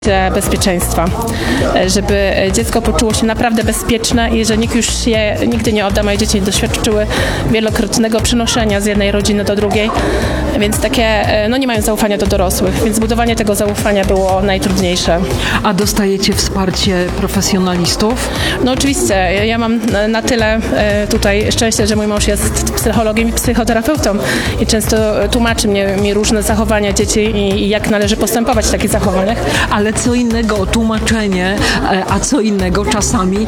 bezpieczeństwa, żeby dziecko poczuło się naprawdę bezpieczne i że nikt już je nigdy nie odda. Moje dzieci doświadczyły wielokrotnego przenoszenia z jednej rodziny do drugiej, więc takie, nie mają zaufania do dorosłych, więc budowanie tego zaufania było najtrudniejsze. A dostajecie wsparcie profesjonalistów? No oczywiście, ja mam na tyle tutaj szczęście, że mój mąż jest psychologiem i psychoterapeutą i często tłumaczy mi różne zachowania dzieci i jak należy postępować w takich zachowaniach. Ale co innego tłumaczenie, a co innego czasami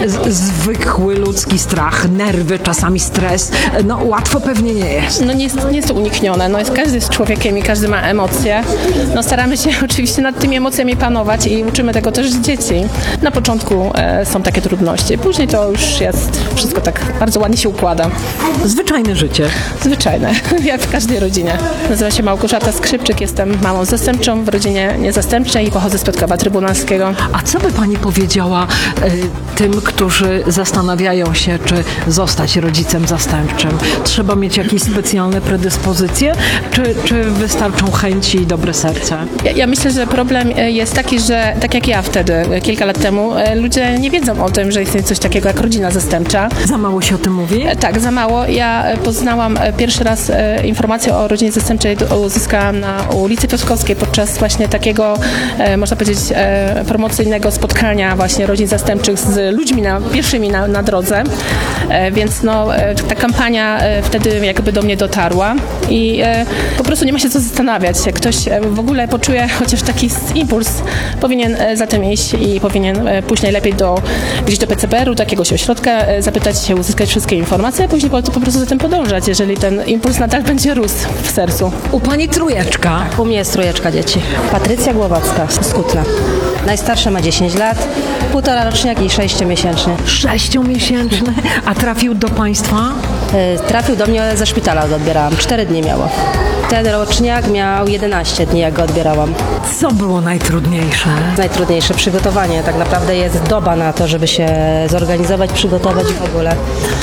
zwykły ludzki strach, nerwy, czasami stres. Łatwo pewnie nie jest. Nie jest to uniknione. Każdy jest człowiekiem i każdy ma emocje. Staramy się oczywiście nad tymi emocjami panować i uczymy tego też dzieci. Na początku są takie trudności, później to już jest wszystko tak bardzo ładnie się układa. Zwyczajne życie. Zwyczajne, jak w każdej rodzinie. Nazywam się Małgorzata Skrzypczyk, jestem mamą zastępczą w rodzinie niezastępczej i pochodzę z Piotrkowa Trybunalskiego. A co by pani powiedziała tym, którzy zastanawiają się, czy zostać rodzicem zastępczym? Trzeba mieć jakieś specjalne predyspozycje, czy wystarczą chęci i dobre serce? Ja myślę, że problem jest taki, że tak jak ja wtedy, kilka lat temu, ludzie nie wiedzą o tym, że istnieje coś takiego jak rodzina zastępcza. Za mało się o tym mówi? Tak, za mało. Ja poznałam pierwszy raz informację o rodzinie zastępczej, uzyskałam na ulicy Piotrkowskiej podczas właśnie takiego, można powiedzieć, promocyjnego spotkania właśnie rodzin zastępczych z ludźmi pierwszymi na drodze, więc ta kampania wtedy jakby do mnie dotarła i po prostu nie ma się co zastanawiać. Jak ktoś w ogóle poczuje chociaż taki impuls, powinien za tym iść i powinien pójść najlepiej gdzieś do PCPR-u, do jakiegoś ośrodka, zapytać się, uzyskać wszystkie informacje, a później po prostu za tym podążać, jeżeli ten impuls nadal będzie rósł w sercu. U pani trójeczka? U mnie jest trójeczka dzieci. Patrycja Głowacka z Kutna. Najstarsza ma 10 lat, 1,5 roczniak i 6-miesięczny. 6-miesięczny? A trafił do państwa? Trafił do mnie ze szpitala, go odbierałam. 4 dni miało. Ten roczniak miał 11 dni, jak go odbierałam. Co było najtrudniejsze? Najtrudniejsze przygotowanie. Tak naprawdę jest doba na to, żeby się zorganizować, przygotować w ogóle.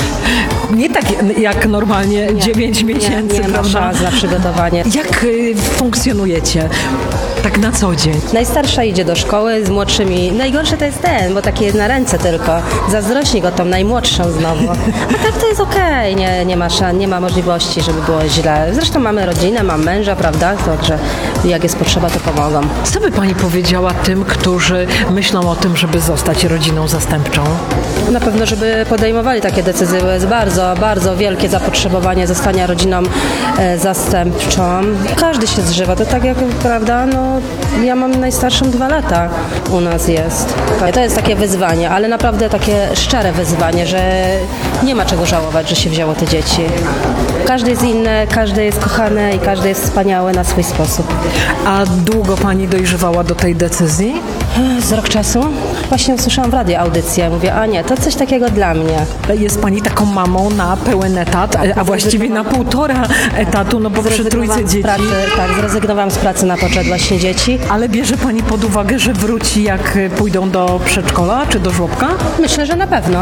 Nie tak jak normalnie 9 miesięcy, nie prawda? ma szans na przygotowanie. Jak funkcjonujecie tak na co dzień? Najstarsza idzie do szkoły z młodszymi. Najgorsze to jest bo taki jest na ręce tylko. Zazdrośni go tą najmłodszą znowu. A tak to jest okej. Nie ma możliwości, żeby było źle. Zresztą mamy rodzinę, mam męża, prawda? Także jak jest potrzeba, to pomogą. Co by pani powiedziała tym, którzy myślą o tym, żeby zostać rodziną zastępczą? Na pewno, żeby podejmowali takie decyzje, bo jest bardzo, bardzo wielkie zapotrzebowanie zostania rodziną zastępczą. Każdy się zżywa, to tak jak, prawda, ja mam najstarszą 2 lata, u nas jest. To jest takie wyzwanie, ale naprawdę takie szczere wyzwanie, że nie ma czego żałować, że się wzięło te dzieci. Każdy jest inny, każdy jest kochany i każdy jest wspaniały na swój sposób. A długo pani dojrzewała do tej decyzji? Z rok czasu. Właśnie usłyszałam w radiu audycję. Mówię, a nie, to coś takiego dla mnie. Jest pani taką mamą na pełen etat, a właściwie na 1,5 etatu, bo przy trójce dzieci. Zrezygnowałam z pracy na poczet właśnie dzieci. Ale bierze pani pod uwagę, że wróci, jak pójdą do przedszkola czy do żłobka? Myślę, że na pewno.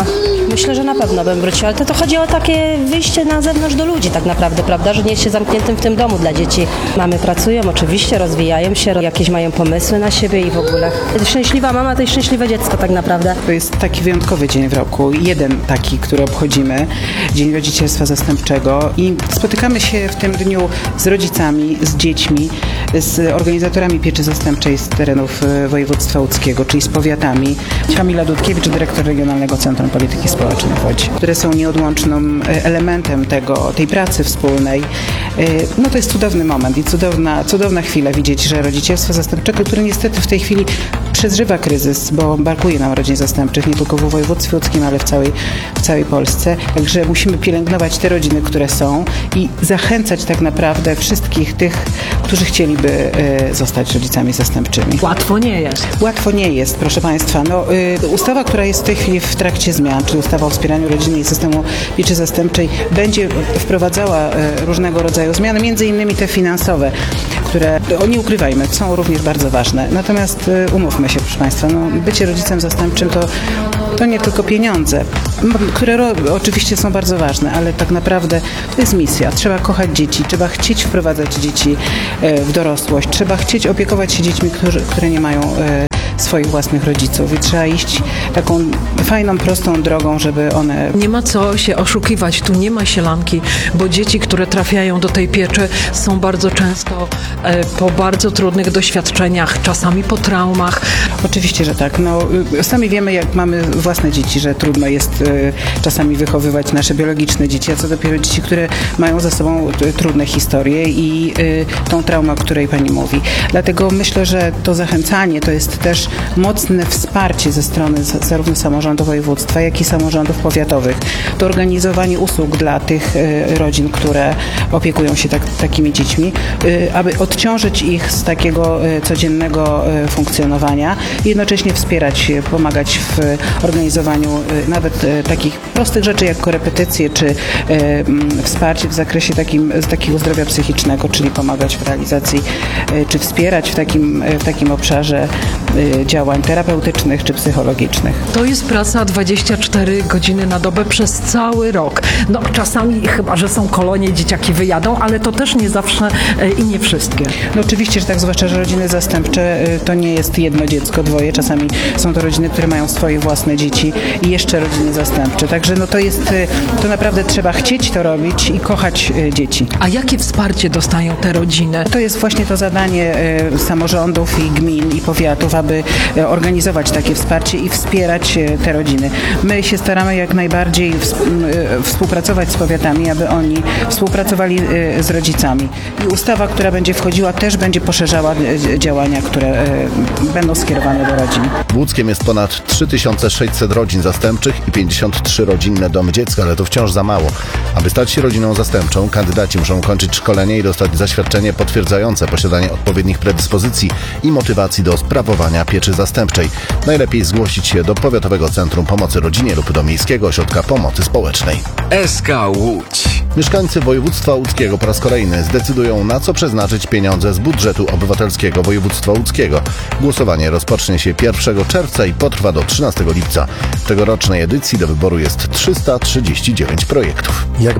Bym wróciła. Ale to chodzi o takie wyjście na zewnątrz do ludzi tak naprawdę, prawda? Że nie jest się zamkniętym w tym domu dla dzieci. Mamy pracują oczywiście, rozwijają się, jakieś mają pomysły na siebie i w ogóle. Szczęśliwa mama to jest szczęśliwe dziecko tak naprawdę. To jest taki wyjątkowy dzień w roku. Jeden taki, który obchodzimy. Dzień Rodzicielstwa Zastępczego. I spotykamy się w tym dniu z rodzicami, z dziećmi, z organizatorami pieczy zastępczej z terenów województwa łódzkiego, czyli z powiatami. Kamila Dudkiewicz, dyrektor Regionalnego Centrum Polityki Społecznej w Łodzi, które są nieodłącznym elementem tej pracy wspólnej. To jest cudowny moment i cudowna chwila widzieć, że rodzicielstwo zastępczego, które niestety w tej chwili przeżywa kryzys, bo brakuje nam rodzin zastępczych nie tylko w województwie łódzkim, ale w całej Polsce. Także musimy pielęgnować te rodziny, które są i zachęcać tak naprawdę wszystkich tych, którzy chcieliby zostać rodzicami zastępczymi. Łatwo nie jest. Łatwo nie jest, proszę Państwa. Ustawa, która jest w tej chwili w trakcie zmian, czyli ustawa o wspieraniu rodziny i systemu pieczy zastępczej, będzie wprowadzała różnego rodzaju zmiany, między innymi te finansowe, które, nie ukrywajmy, są również bardzo ważne. Natomiast umówmy umówmy się, proszę Państwa, bycie rodzicem zastępczym to nie tylko pieniądze, które oczywiście są bardzo ważne, ale tak naprawdę to jest misja. Trzeba kochać dzieci, trzeba chcieć wprowadzać dzieci w dorosłość, trzeba chcieć opiekować się dziećmi, które nie mają swoich własnych rodziców i trzeba iść taką fajną, prostą drogą, żeby one... Nie ma co się oszukiwać, tu nie ma sielanki, bo dzieci, które trafiają do tej pieczy, są bardzo często po bardzo trudnych doświadczeniach, czasami po traumach. Oczywiście, że tak. Sami wiemy, jak mamy własne dzieci, że trudno jest czasami wychowywać nasze biologiczne dzieci, a co dopiero dzieci, które mają za sobą trudne historie i tą traumę, o której Pani mówi. Dlatego myślę, że to zachęcanie to jest też mocne wsparcie ze strony zarówno samorządu województwa, jak i samorządów powiatowych. To organizowanie usług dla tych rodzin, które opiekują się takimi dziećmi, aby odciążyć ich z takiego codziennego funkcjonowania i jednocześnie wspierać, pomagać w organizowaniu nawet takich prostych rzeczy jak korepetycje, czy wsparcie w zakresie takiego zdrowia psychicznego, czyli pomagać w realizacji, czy wspierać w takim obszarze działań terapeutycznych czy psychologicznych. To jest praca 24 godziny na dobę przez cały rok. Czasami chyba, że są kolonie, dzieciaki wyjadą, ale to też nie zawsze i nie wszystkie. Oczywiście, że tak, zwłaszcza, że rodziny zastępcze to nie jest jedno dziecko, dwoje. Czasami są to rodziny, które mają swoje własne dzieci i jeszcze rodziny zastępcze. Także to naprawdę trzeba chcieć to robić i kochać dzieci. A jakie wsparcie dostają te rodziny? To jest właśnie to zadanie samorządów i gmin i powiatów, aby organizować takie wsparcie i wspierać te rodziny. My się staramy jak najbardziej współpracować z powiatami, aby oni współpracowali z rodzicami. I ustawa, która będzie wchodziła, też będzie poszerzała działania, które będą skierowane do rodzin. W Łódzkiem jest ponad 3600 rodzin zastępczych i 53 rodzinne domy dziecka, ale to wciąż za mało. Aby stać się rodziną zastępczą, kandydaci muszą kończyć szkolenie i dostać zaświadczenie potwierdzające posiadanie odpowiednich predyspozycji i motywacji do sprawowania pieczy zastępczej. Najlepiej zgłosić się do Powiatowego Centrum Pomocy Rodzinie lub do Miejskiego Ośrodka Pomocy Społecznej. SK Łódź. Mieszkańcy województwa łódzkiego po raz kolejny zdecydują, na co przeznaczyć pieniądze z budżetu obywatelskiego województwa łódzkiego. Głosowanie rozpocznie się 1 czerwca i potrwa do 13 lipca. W tegorocznej edycji do wyboru jest 339 projektów.